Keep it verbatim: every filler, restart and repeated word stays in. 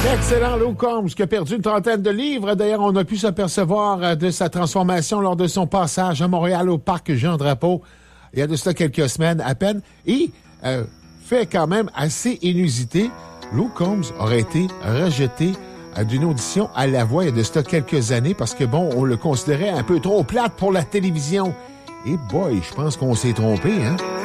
Excellent Luke Combs qui a perdu une trentaine de livres. D'ailleurs, on a pu s'apercevoir de sa transformation lors de son passage à Montréal au parc Jean-Drapeau il y a de cela quelques semaines à peine. Et euh, fait quand même assez inusité, Luke Combs aurait été rejeté euh, d'une audition à La Voix il y a de cela quelques années parce que, bon, on le considérait un peu trop plate pour la télévision. Et boy, je pense qu'on s'est trompé, hein?